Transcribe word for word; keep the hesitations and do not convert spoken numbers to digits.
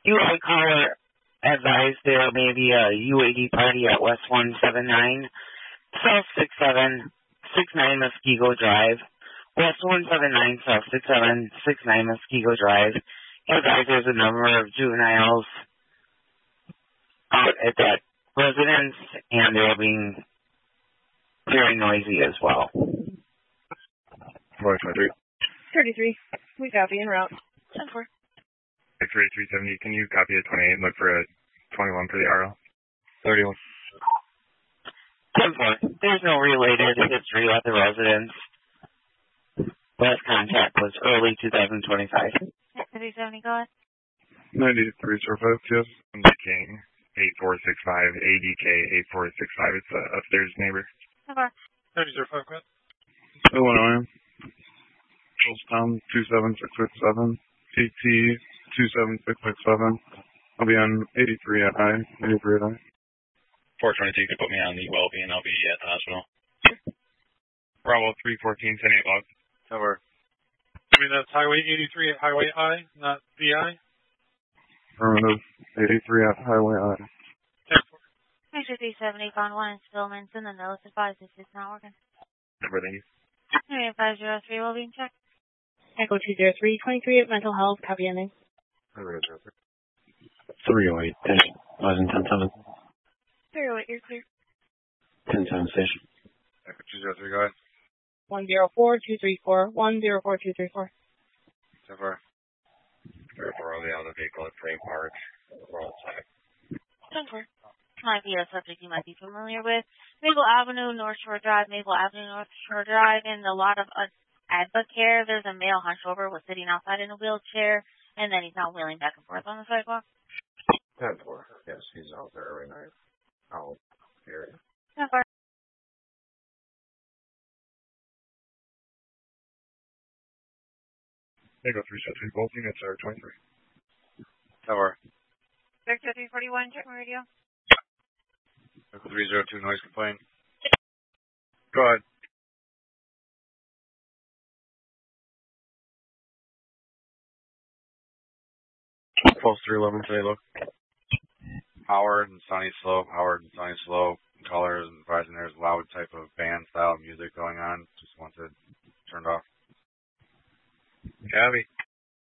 U I caller advised there may be a U eighty party at West one seven nine, South six seven six nine Muskego Drive. West one seven nine, South six seven six nine Muskego Drive. Advised there's a number of juveniles out at that residence, and they're being very noisy as well. twenty-three. thirty-three. We copy en route. ten four. X-ray three seventy, can you copy a twenty-eight and look for a twenty-one for the R L? thirty-one. ten four. There's no related history at the residence. Last contact was early two thousand twenty-five. three seventy, go ahead. ninety-three surface, yes. M D K eight four six five, A D K eight four six five, it's the upstairs neighbor. Okay. thirty surface, go ahead. Illinois. Charlestown two seven six six seven, A T two seven six six seven. I'll be on eighty-three at high, eighty-three at high. four twenty-two, you can put me on the well-being, I'll be at the hospital. Bravo three fourteen, ten eight log. Over. I mean, that's Highway eighty-three at Highway I, not V I? Affirmative. eighty-three at Highway I. ten four. Extra three seventy, gone one in Spillman, send the notice advised if it's not working. Number, thank you. five zero three, well-being check. Echo two zero three, twenty-three at mental health, copy ending. three oh eight, dash, rising ten seven. three oh eight, you're clear. ten seven station. Echo two zero three, go ahead. one zero four two three four, one zero four two three four. So far. Therefore, I'll be on the vehicle at Frame Park. We're all set. ten four. Might be a subject you might be familiar with. Maple Avenue, North Shore Drive, Maple Avenue, North Shore Drive, and a lot of uh, Advocare. There's a male hunchover was sitting outside in a wheelchair, and then he's now wheeling back and forth on the sidewalk. ten four. Yes, he's out there right now. Out area. ten four. Echo three seven three, both units are twenty-three. Tower. Victor three forty-one, check my radio. Echo three zero two, noise complaint. Go ahead. Pulse three eleven, today look. Howard and Sunny Slope, Howard and Sunny Slope.